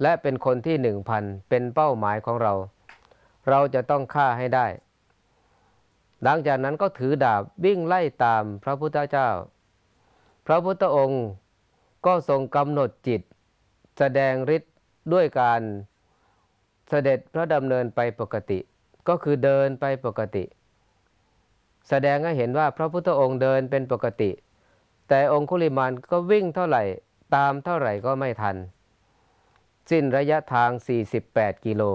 และเป็นคนที่1,000เป็นเป้าหมายของเราเราจะต้องฆ่าให้ได้หลังจากนั้นก็ถือดาบวิ่งไล่ตามพระพุทธเจ้าพระพุทธองค์ก็ทรงกำหนดจิตแสดงฤทธิ์ด้วยการเสด็จพระดำเนินไปปกติก็คือเดินไปปกติแสดงให้เห็นว่าพระพุทธองค์เดินเป็นปกติแต่องคุลิมานก็วิ่งเท่าไหร่ตามเท่าไหร่ก็ไม่ทันสิ้นระยะทาง48 กิโล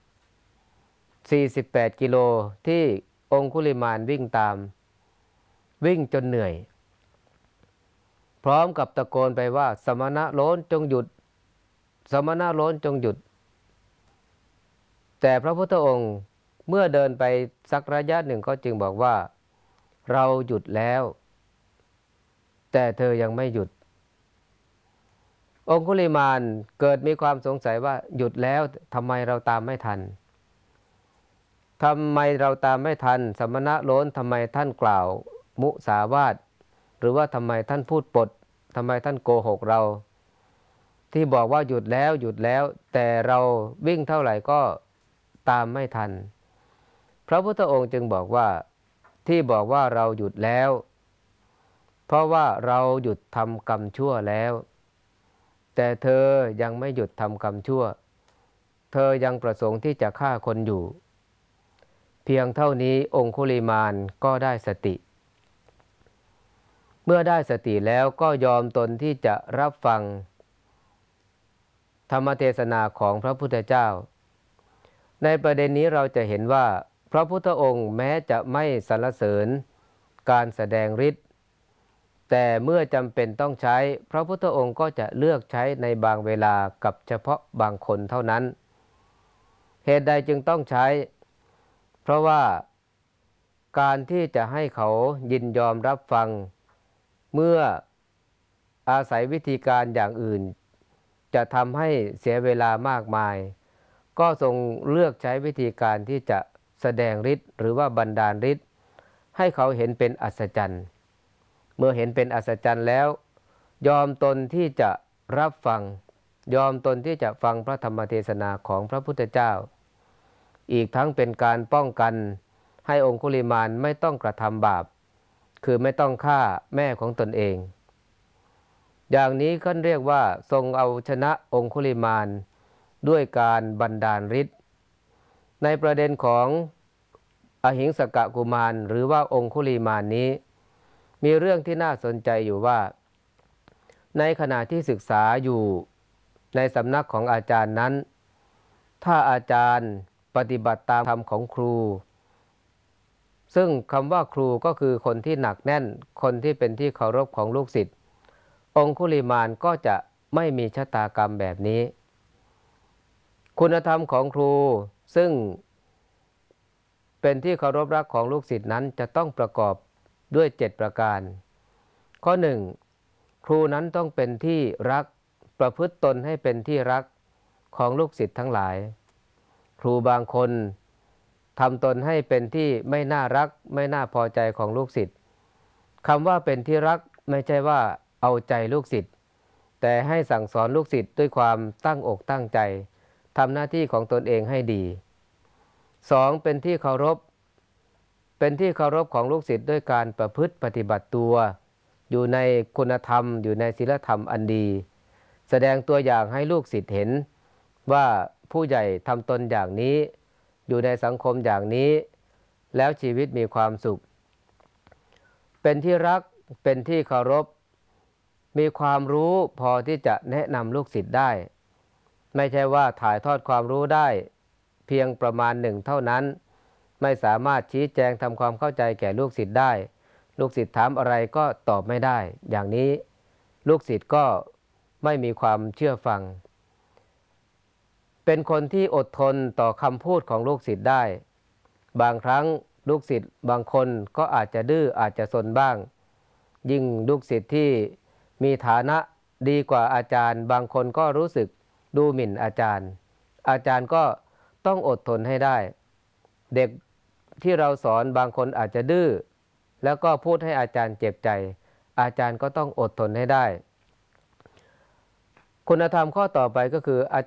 48 กิโลที่องคุลิมานวิ่งตามวิ่งจนเหนื่อยพร้อมกับตะโกนไปว่าสมณะโล้นจงหยุดสมณะโล้นจงหยุดแต่พระพุทธองค์เมื่อเดินไปสักระยะหนึ่งก็จึงบอกว่าเราหยุดแล้วแต่เธอยังไม่หยุดองคุลิมานเกิดมีความสงสัยว่าหยุดแล้วทำไมเราตามไม่ทันทำไมเราตามไม่ทันสมณะโล้นทำไมท่านกล่าวมุสาวาทหรือว่าทำไมท่านพูดปดทำไมท่านโกหกเราที่บอกว่าหยุดแล้วหยุดแล้วแต่เราวิ่งเท่าไหร่ก็ตามไม่ทันพระพุทธองค์จึงบอกว่าที่บอกว่าเราหยุดแล้วเพราะว่าเราหยุดทำกรรมชั่วแล้วแต่เธอยังไม่หยุดทำกรรมชั่วเธอยังประสงค์ที่จะฆ่าคนอยู่เพียงเท่านี้องคุลิมานก็ได้สติเมื่อได้สติแล้วก็ยอมตนที่จะรับฟังธรรมเทศนาของพระพุทธเจ้าในประเด็นนี้เราจะเห็นว่าพระพุทธองค์แม้จะไม่สรรเสริญการแสดงฤทธิ์แต่เมื่อจำเป็นต้องใช้พระพุทธองค์ก็จะเลือกใช้ในบางเวลากับเฉพาะบางคนเท่านั้นเหตุใดจึงต้องใช้เพราะว่าการที่จะให้เขายินยอมรับฟังเมื่ออาศัยวิธีการอย่างอื่นจะทำให้เสียเวลามากมายก็ทรงเลือกใช้วิธีการที่จะแสดงฤทธิ์หรือว่าบันดาลฤทธิ์ให้เขาเห็นเป็นอัศจรรย์เมื่อเห็นเป็นอัศจรรย์แล้วยอมตนที่จะรับฟังยอมตนที่จะฟังพระธรรมเทศนาของพระพุทธเจ้าอีกทั้งเป็นการป้องกันให้องคุลิมานไม่ต้องกระทำบาปคือไม่ต้องฆ่าแม่ของตนเองอย่างนี้ก็เรียกว่าทรงเอาชนะองคุลิมานด้วยการบันดาลฤทธิ์ในประเด็นของอหิงสกกุมารหรือว่าองคุลิมานนี้มีเรื่องที่น่าสนใจอยู่ว่าในขณะที่ศึกษาอยู่ในสำนักของอาจารย์นั้นถ้าอาจารย์ปฏิบัติตามธรรมของครูซึ่งคำว่าครูก็คือคนที่หนักแน่นคนที่เป็นที่เคารพของลูกศิษย์องคุลิมานก็จะไม่มีชะตากรรมแบบนี้คุณธรรมของครูซึ่งเป็นที่เคารพรักของลูกศิษย์นั้นจะต้องประกอบด้วย7ประการข้อ1ครูนั้นต้องเป็นที่รักประพฤติตนให้เป็นที่รักของลูกศิษย์ทั้งหลายครูบางคนทำตนให้เป็นที่ไม่น่ารักไม่น่าพอใจของลูกศิษย์คำว่าเป็นที่รักไม่ใช่ว่าเอาใจลูกศิษย์แต่ให้สั่งสอนลูกศิษย์ด้วยความตั้งอกตั้งใจทำหน้าที่ของตนเองให้ดี2เป็นที่เคารพเป็นที่เคารพของลูกศิษย์ด้วยการประพฤติปฏิบัติตัวอยู่ในคุณธรรมอยู่ในศีลธรรมอันดีแสดงตัวอย่างให้ลูกศิษย์เห็นว่าผู้ใหญ่ทำตนอย่างนี้อยู่ในสังคมอย่างนี้แล้วชีวิตมีความสุขเป็นที่รักเป็นที่เคารพมีความรู้พอที่จะแนะนำลูกศิษย์ได้ไม่ใช่ว่าถ่ายทอดความรู้ได้เพียงประมาณหนึ่งเท่านั้นไม่สามารถชี้แจงทำความเข้าใจแก่ลูกศิษย์ได้ลูกศิษย์ถามอะไรก็ตอบไม่ได้อย่างนี้ลูกศิษย์ก็ไม่มีความเชื่อฟังเป็นคนที่อดทนต่อคำพูดของลูกศิษย์ได้บางครั้งลูกศิษย์บางคนก็อาจจะดื้ออาจจะซนบ้างยิ่งลูกศิษย์ที่มีฐานะดีกว่าอาจารย์บางคนก็รู้สึกดูหมิ่นอาจารย์อาจารย์ก็ต้องอดทนให้ได้เด็กที่เราสอนบางคนอาจจะดื้อแล้วก็พูดให้อาจารย์เจ็บใจอาจารย์ก็ต้องอดทนให้ได้คุณธรรมข้อต่อไปก็คือ